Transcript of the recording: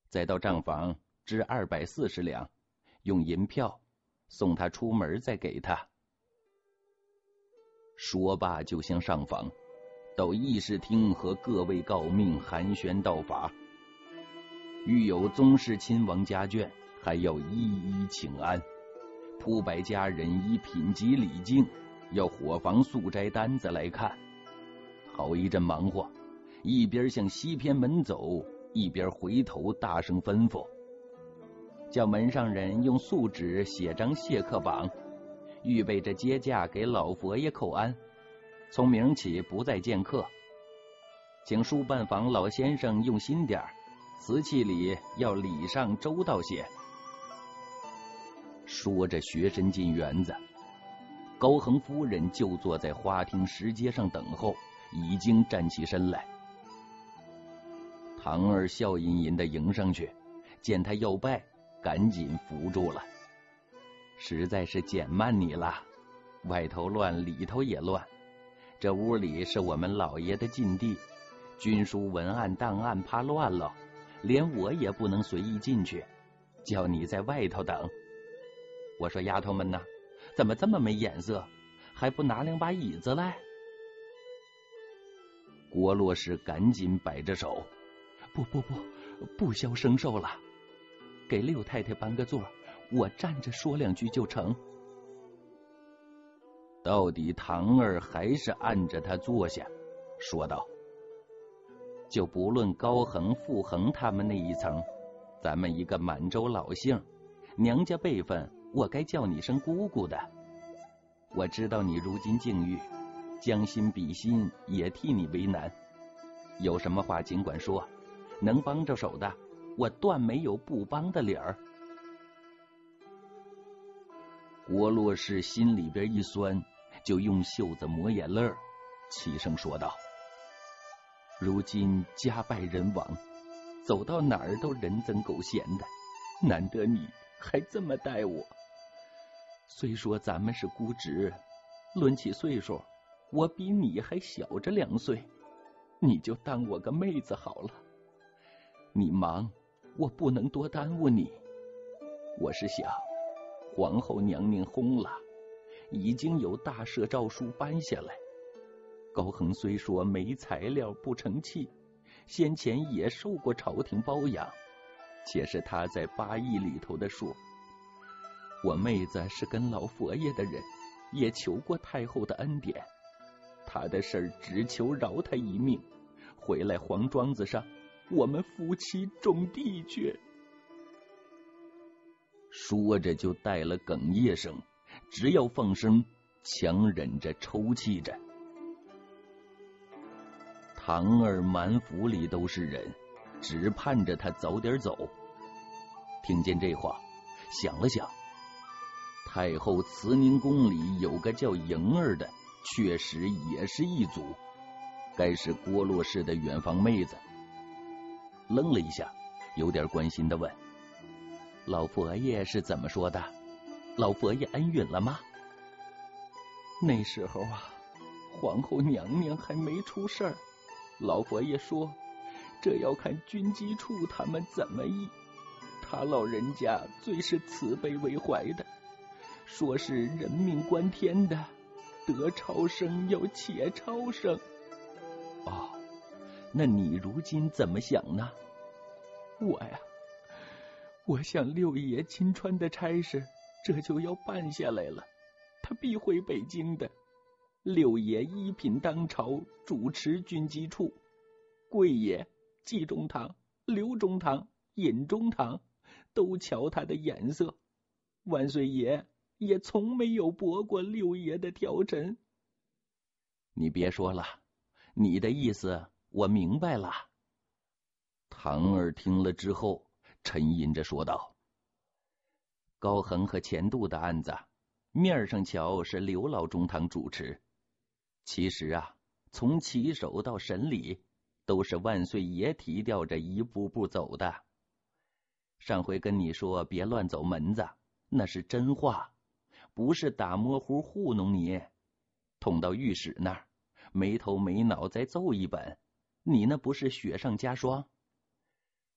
再到账房支240两，用银票送他出门，再给他。说罢就向上房，到议事厅和各位诰命寒暄道法。遇有宗室亲王家眷，还要一一请安。铺白家人以品级礼敬，要伙房素斋单子来看。好一阵忙活，一边向西偏门走，一边回头大声吩咐，叫门上人用素纸写张谢客榜，预备着接驾给老佛爷叩安。从明起不再见客，请书办房老先生用心点，瓷器里要礼上周到些。说着学身进园子，高恒夫人就坐在花厅石阶上等候，已经站起身来。堂儿笑吟吟地迎上去，见他要拜，赶紧扶住了。实在是减慢你了，外头乱，里头也乱。这屋里是我们老爷的禁地，军书文案档案怕乱了，连我也不能随意进去，叫你在外头等。我说丫头们呢，怎么这么没眼色，还不拿2把椅子来？郭洛氏赶紧摆着手，不消生受了，给六太太搬个座，我站着说2句就成。到底堂儿还是按着他坐下，说道：就不论高恒、傅恒他们那一层，咱们一个满洲老姓，娘家辈分，我该叫你声姑姑的。我知道你如今境遇，将心比心，也替你为难。有什么话尽管说，能帮着手的，我断没有不帮的理儿。郭洛氏心里边一酸，就用袖子抹眼泪，齐声说道：如今家败人亡，走到哪儿都人憎狗嫌的，难得你还这么待我。虽说咱们是姑侄，论起岁数，我比你还小着2岁，你就当我个妹子好了。你忙，我不能多耽误你。我是想，皇后娘娘薨了，已经有大赦诏书颁下来。高恒虽说没材料不成器，先前也受过朝廷包养，且是他在8亿里头的数。我妹子是跟老佛爷的人，也求过太后的恩典，他的事儿只求饶他一命，回来黄庄子上，我们夫妻种地去。说着就带了哽咽声，只要放声，强忍着抽泣着。堂儿满府里都是人，只盼着他早点走。听见这话，想了想，太后慈宁宫里有个叫莹儿的，确实也是一族，该是郭洛氏的远房妹子。愣了一下，有点关心地问：老佛爷是怎么说的？老佛爷恩允了吗？那时候啊，皇后娘娘还没出事儿，老佛爷说这要看军机处他们怎么议，他老人家最是慈悲为怀的，说是人命关天的，得超生要且超生。哦，那你如今怎么想呢？我想六爷亲川的差事这就要办下来了，他必回北京的。六爷一品当朝，主持军机处，贵爷、季中堂、刘中堂、尹中堂都瞧他的眼色，万岁爷也从没有驳过六爷的条陈。你别说了，你的意思我明白了。堂儿听了之后沉吟着说道：高恒和钱度的案子，面上瞧是刘老中堂主持，其实啊，从起手到审理，都是万岁爷提调着一步步走的。上回跟你说别乱走门子，那是真话，不是打模糊糊弄你。捅到御史那儿，没头没脑再奏一本，你那不是雪上加霜？